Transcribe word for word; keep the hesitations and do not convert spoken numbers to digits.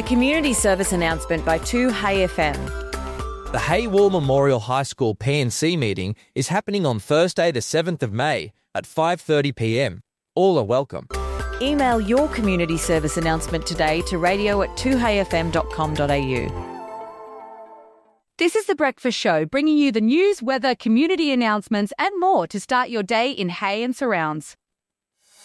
A community service announcement by two Hey F M. The Haywall Memorial High School P and C meeting is happening on Thursday the seventh of May at five thirty p m. All are welcome. Email your community service announcement today to radio at two hey f m dot com dot a u. This is The Breakfast Show, bringing you the news, weather, community announcements and more to start your day in Hay and surrounds.